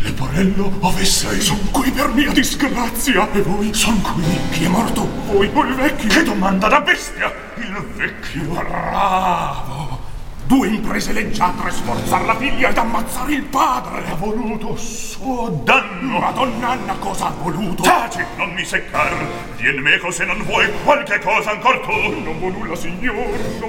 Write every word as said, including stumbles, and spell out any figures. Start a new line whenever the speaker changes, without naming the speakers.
Leporello, ove sei? Son qui per mia disgrazia. E voi? Son qui. Chi è morto? Voi o il vecchio? Che domanda da bestia! Il vecchio. Bravo. Due imprese leggiadre, sforzar la figlia ed ammazzare il padre. Ha voluto suo danno. Madonna Anna, cosa ha voluto?
Taci, non mi seccar. Vien meco se non vuoi qualche cosa ancor tu.
Non vo nulla, signor, non